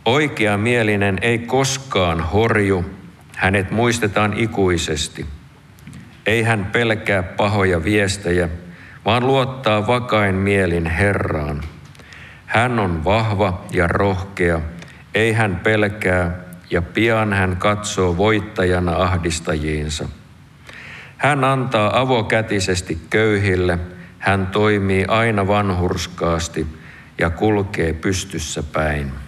Oikeamielinen ei koskaan horju, hänet muistetaan ikuisesti. Ei hän pelkää pahoja viestejä, vaan luottaa vakain mielin Herraan. Hän on vahva ja rohkea, ei hän pelkää, ja pian hän katsoo voittajana ahdistajiinsa. Hän antaa avokätisesti köyhille, hän toimii aina vanhurskaasti ja kulkee pystyssä päin.